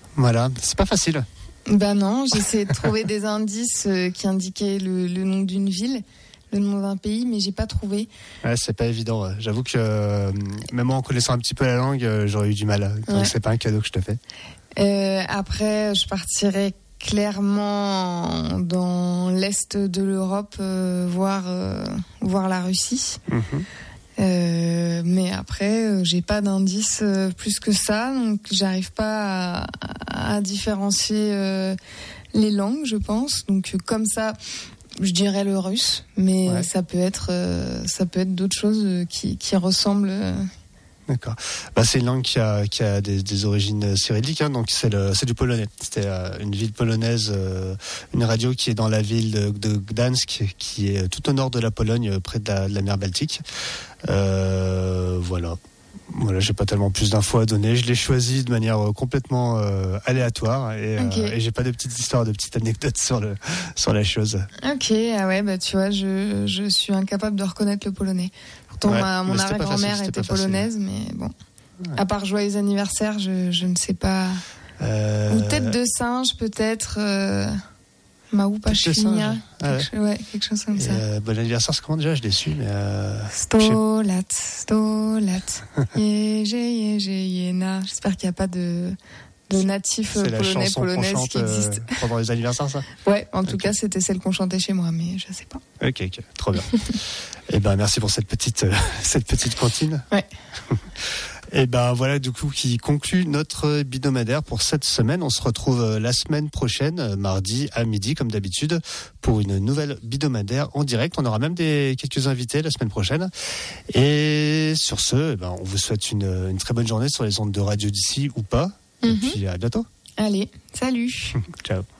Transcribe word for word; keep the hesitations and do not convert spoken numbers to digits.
Voilà, c'est pas facile. Ben non, j'essayais de trouver des indices qui indiquaient le, le nom d'une ville, le nom d'un pays, mais j'ai pas trouvé. Ouais, c'est pas évident. Ouais. J'avoue que euh, même moi, en connaissant un petit peu la langue, euh, j'aurais eu du mal. Donc ouais. C'est pas un cadeau que je te fais. Euh, après, je partirais clairement dans l'est de l'Europe, euh, voir euh, voir la Russie. Mm-hmm. Euh, mais après, euh, j'ai pas d'indice euh, plus que ça, donc j'arrive pas à, à différencier euh, les langues, je pense. Donc comme ça, je dirais le russe, mais ouais. ça peut être euh, ça peut être d'autres choses qui qui ressemblent. Euh, D'accord. Bah, c'est une langue qui a, qui a des, des origines cyrilliques, hein, donc c'est, le, c'est du polonais. C'était euh, une ville polonaise, euh, une radio qui est dans la ville de, de Gdansk, qui est tout au nord de la Pologne, près de la, de la mer Baltique. Euh, voilà. Voilà, j'ai pas tellement plus d'infos à donner. Je l'ai choisi de manière complètement euh, aléatoire et, okay. euh, et j'ai pas de petites histoires, de petites anecdotes sur le sur la chose. Ok, ah ouais, bah tu vois, je je suis incapable de reconnaître le polonais. Pourtant, ouais, ma, mon arrière-grand-mère facile, était polonaise, facile. Mais bon. Ouais. À part joyeux anniversaire, je je ne sais pas. Euh... Ou tête de singe peut-être. Euh... Maoupachnia, ah ouais. ouais, quelque chose comme et ça. Euh, bon anniversaire, c'est comment déjà? Je l'ai su, mais. Euh, Stolat, stolat, yeje, yeje, yena. J'espère qu'il n'y a pas de, de natif c'est polonais, polonaise qui existe. Euh, pendant les anniversaires, ça? Ouais, en tout okay. cas, c'était celle qu'on chantait chez moi, mais je sais pas. Ok, ok, trop bien. Et ben, merci pour cette petite, euh, cette petite cantine. Ouais. Et ben voilà du coup qui conclut notre bidomadaire pour cette semaine. On se retrouve la semaine prochaine, mardi à midi comme d'habitude, pour une nouvelle bidomadaire en direct. On aura même des quelques invités la semaine prochaine. Et sur ce, ben, on vous souhaite une, une très bonne journée sur les ondes de radio d'ici ou pas. Mm-hmm. Et puis à bientôt. Allez, salut. Ciao.